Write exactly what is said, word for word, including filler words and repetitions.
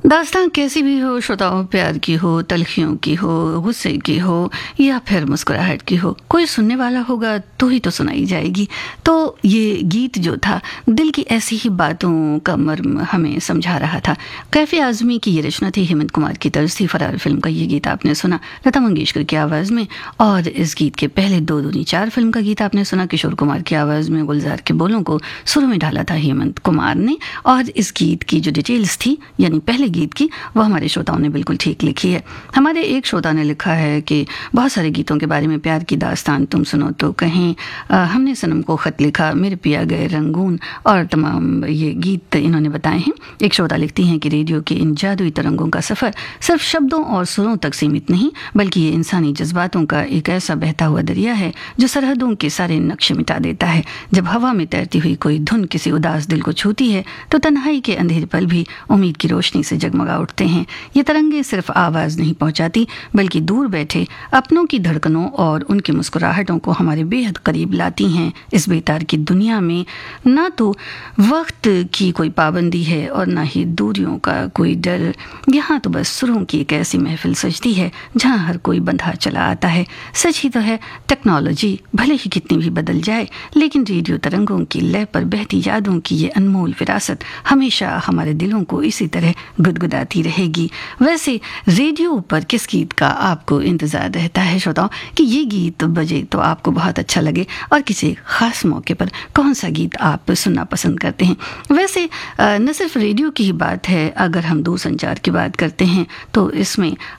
दास्तान कैसी भी हो, श्रोताओं, प्यार की हो, तलखियों की हो, गुस्से की हो या फिर मुस्कुराहट की हो, कोई सुनने वाला होगा तो ही तो सुनाई जाएगी। तो ये गीत जो था दिल की ऐसी ही बातों का मर्म हमें समझा रहा था। कैफे आजमी की ये रचना थी, हेमंत कुमार की तर्ज थी। फरार फिल्म का ये गीत आपने सुना लता मंगेशकर की आवाज़ में, और इस गीत के पहले दो दूनी चार फिल्म का गीत आपने सुना किशोर कुमार की आवाज़ में। गुलजार के बोलों को सुरों में ढाला था हेमंत कुमार ने, और इस गीत की जो डिटेल्स थी यानी पहले गीत की, वो हमारे श्रोताओं ने बिल्कुल ठीक लिखी है। हमारे एक श्रोता ने लिखा है कि बहुत सारे गीतों के बारे में प्यार की दास्तान तुम सुनो तो कहें, आ, हमने सनम को खत लिखा, मेरे पिया गए रंगून, और तमाम ये गीत इन्होंने बताए हैं। एक श्रोता लिखती हैं कि रेडियो के इन जादुई तरंगों का सफ़र सिर्फ शब्दों और सुरों तक सीमित नहीं, बल्कि ये इंसानी जज्बातों का एक ऐसा बहता हुआ दरिया है जो सरहदों के सारे नक्शे मिटा देता है। जब हवा में तैरती हुई कोई धुन किसी उदास दिल को छूती है तो तन्हाई के अंधेरे पल भी उम्मीद की रोशनी से जगमगा उठते हैं। ये तरंगे सिर्फ आवाज़ नहीं पहुंचाती, बल्कि दूर बैठे अपनों की धड़कनों और उनकी मुस्कुराहटों को हमारे बेहद करीब लाती हैं। इस बेतार की दुनिया में ना तो वक्त की कोई पाबंदी है और ना ही दूरियों का कोई डर। यहाँ तो बस सुरों की एक ऐसी महफिल सजती है जहाँ हर कोई बंधा चला आता है। सच ही तो है, टेक्नोलॉजी भले ही कितनी भी बदल जाए, लेकिन रेडियो तरंगों की लय पर बहती यादों की ये अनमोल विरासत हमेशा हमारे दिलों को इसी तरह गुदगुदाती रहेगी। वैसे रेडियो पर किस गीत का आपको इंतजार रहता है श्रोताओं, कि ये गीत बजे तो आपको बहुत अच्छा लगे, और किसी खास मौके पर कौन सा गीत आप सुनना पसंद करते हैं? वैसे न सिर्फ रेडियो की ही बात है, अगर हम दूरसंचार की बात करते हैं तो इसमें